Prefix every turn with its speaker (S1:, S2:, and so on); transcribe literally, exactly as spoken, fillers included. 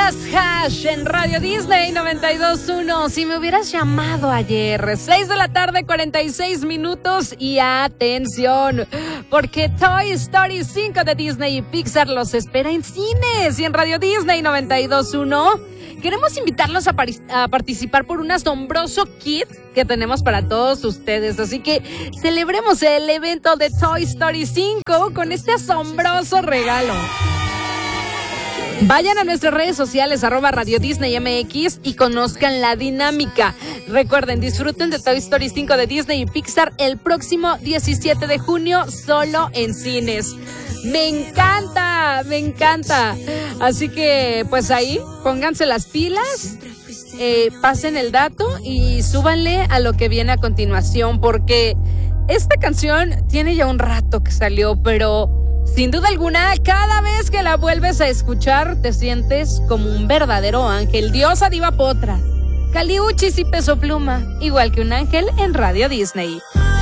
S1: Más Hash en Radio Disney noventa y dos punto uno. Si me hubieras llamado ayer, seis de la tarde, cuarenta y seis minutos. Y atención, porque Toy Story cinco de Disney y Pixar los espera en cines y en Radio Disney noventa y dos punto uno. Queremos invitarlos a, par- a participar por un asombroso kit que tenemos para todos ustedes. Así que celebremos el evento de Toy Story cinco con este asombroso regalo. Vayan a nuestras redes sociales, arroba Radio Disney M X, y conozcan la dinámica. Recuerden, disfruten de Toy Story cinco de Disney y Pixar el próximo diecisiete de junio, solo en cines. ¡Me encanta! ¡Me encanta! Así que, pues ahí, pónganse las pilas, eh, pasen el dato y súbanle a lo que viene a continuación, porque esta canción tiene ya un rato que salió, pero sin duda alguna, cada vez que la vuelves a escuchar, te sientes como un verdadero ángel. Diosa Diva Potra, Caliuchis y Peso Pluma, igual que un ángel en Radio Disney.